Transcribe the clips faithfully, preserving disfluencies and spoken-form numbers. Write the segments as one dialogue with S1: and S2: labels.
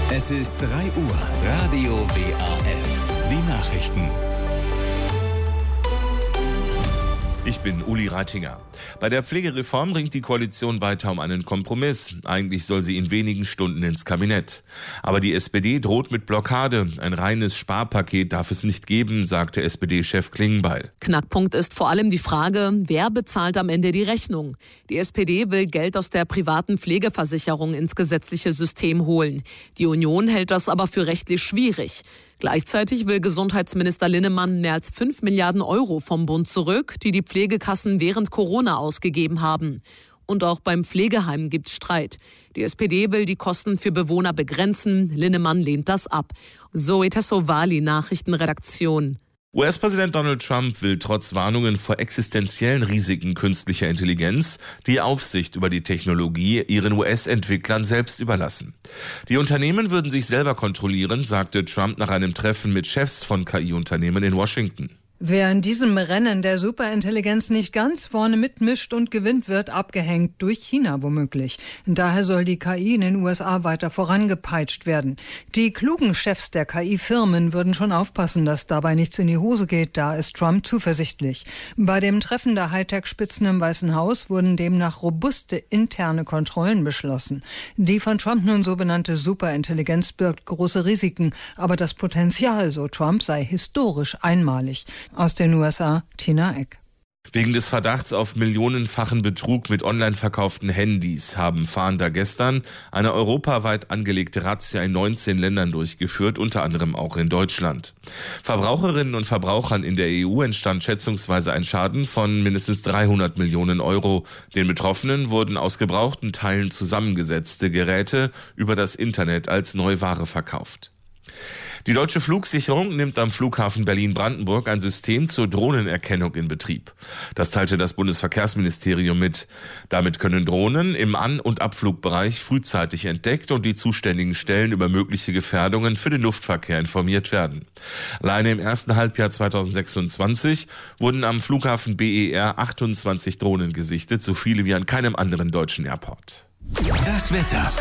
S1: Es ist drei Uhr. Radio W A F. Die Nachrichten.
S2: Ich bin Uli Reitinger. Bei der Pflegereform ringt die Koalition weiter um einen Kompromiss. Eigentlich soll sie in wenigen Stunden ins Kabinett. Aber die S P D droht mit Blockade. Ein reines Sparpaket darf es nicht geben, sagte S P D-Chef Klingbeil.
S3: Knackpunkt ist vor allem die Frage, wer bezahlt am Ende die Rechnung? Die S P D will Geld aus der privaten Pflegeversicherung ins gesetzliche System holen. Die Union hält das aber für rechtlich schwierig. Gleichzeitig will Gesundheitsminister Linnemann mehr als fünf Milliarden Euro vom Bund zurück, die die Pflegekassen während Corona ausgegeben haben. Und auch beim Pflegeheim gibt's Streit. Die S P D will die Kosten für Bewohner begrenzen. Linnemann lehnt das ab. Zoe Tassovali, Nachrichtenredaktion.
S2: U S-Präsident Donald Trump will trotz Warnungen vor existenziellen Risiken künstlicher Intelligenz die Aufsicht über die Technologie ihren U S-Entwicklern selbst überlassen. Die Unternehmen würden sich selber kontrollieren, sagte Trump nach einem Treffen mit Chefs von K I-Unternehmen in Washington.
S4: Wer in diesem Rennen der Superintelligenz nicht ganz vorne mitmischt und gewinnt, wird abgehängt, durch China womöglich. Daher soll die K I in den U S A weiter vorangepeitscht werden. Die klugen Chefs der K I-Firmen würden schon aufpassen, dass dabei nichts in die Hose geht, da ist Trump zuversichtlich. Bei dem Treffen der Hightech-Spitzen im Weißen Haus wurden demnach robuste interne Kontrollen beschlossen. Die von Trump nun so benannte Superintelligenz birgt große Risiken, aber das Potenzial, so Trump, sei historisch einmalig. Aus den U S A, Tina Eck.
S2: Wegen des Verdachts auf millionenfachen Betrug mit online verkauften Handys haben Fahnder gestern eine europaweit angelegte Razzia in neunzehn Ländern durchgeführt, unter anderem auch in Deutschland. Verbraucherinnen und Verbrauchern in der E U entstand schätzungsweise ein Schaden von mindestens dreihundert Millionen Euro. Den Betroffenen wurden aus gebrauchten Teilen zusammengesetzte Geräte über das Internet als Neuware verkauft. Die Deutsche Flugsicherung nimmt am Flughafen Berlin-Brandenburg ein System zur Drohnenerkennung in Betrieb. Das teilte das Bundesverkehrsministerium mit. Damit können Drohnen im An- und Abflugbereich frühzeitig entdeckt und die zuständigen Stellen über mögliche Gefährdungen für den Luftverkehr informiert werden. Alleine im ersten Halbjahr zweitausendsechsundzwanzig wurden am Flughafen B E R achtundzwanzig Drohnen gesichtet, so viele wie an keinem anderen deutschen Airport.
S1: Das Wetter.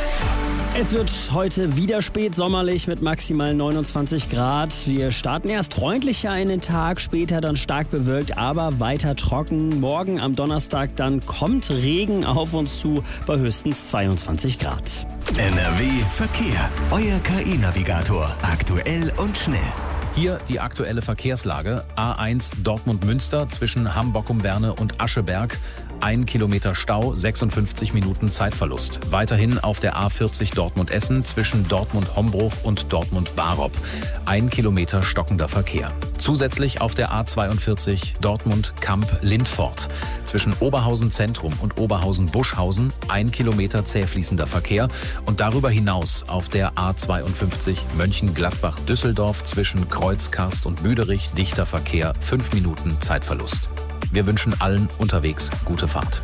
S5: Es wird heute wieder spätsommerlich mit maximal neunundzwanzig Grad. Wir starten erst freundlicher in den Tag, später dann stark bewölkt, aber weiter trocken. Morgen am Donnerstag dann kommt Regen auf uns zu bei höchstens zweiundzwanzig Grad.
S1: N R W Verkehr. Euer K I-Navigator. Aktuell und schnell.
S6: Hier die aktuelle Verkehrslage. A eins Dortmund-Münster zwischen Hamburg-um-Werne und Ascheberg. Ein Kilometer Stau, sechsundfünfzig Minuten Zeitverlust. Weiterhin auf der A vierzig Dortmund-Essen zwischen Dortmund-Hombruch und Dortmund-Barop. Ein Kilometer stockender Verkehr. Zusätzlich auf der A zweiundvierzig Dortmund-Kamp-Lindfort. Zwischen Oberhausen Zentrum und Oberhausen-Buschhausen ein Kilometer zähfließender Verkehr. Und darüber hinaus auf der A zweiundfünfzig Mönchengladbach-Düsseldorf zwischen Kreuzkarst und Büderich dichter Verkehr, fünf Minuten Zeitverlust. Wir wünschen allen unterwegs gute Fahrt.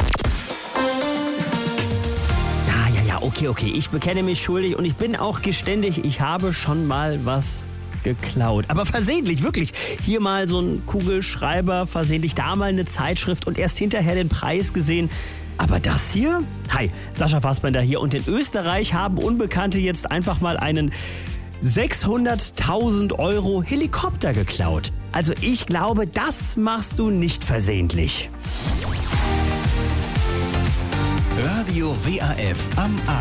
S5: Ja, ja, ja, okay, okay. Ich bekenne mich schuldig und ich bin auch geständig, ich habe schon mal was geklaut. Aber versehentlich, wirklich. Hier mal so ein Kugelschreiber, versehentlich da mal eine Zeitschrift und erst hinterher den Preis gesehen. Aber das hier? Hi, Sascha Fassbender hier. Und in Österreich haben Unbekannte jetzt einfach mal einen sechshunderttausend Euro Helikopter geklaut. Also ich glaube, das machst du nicht versehentlich.
S1: Radio W A F am Abend.